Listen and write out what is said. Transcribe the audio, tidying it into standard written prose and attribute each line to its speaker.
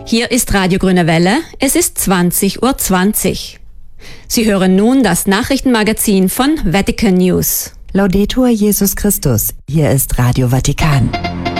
Speaker 1: Hier ist Radio Grüne Welle, es ist 20:20 Uhr. Sie hören nun das Nachrichtenmagazin von Vatican News.
Speaker 2: Laudetur Jesus Christus, hier ist Radio Vatikan.